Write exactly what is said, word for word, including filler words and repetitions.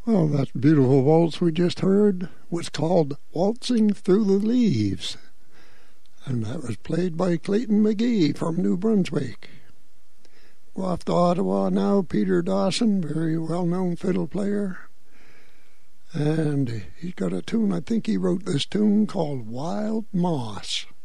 Well, that beautiful waltz we just heard was called Waltzing Through the Leaves, and that was played by Clayton McGee from New Brunswick. We're off to Ottawa now. Peter Dawson, very well-known fiddle player, and he's got a tune, I think he wrote this tune called Wild Moss.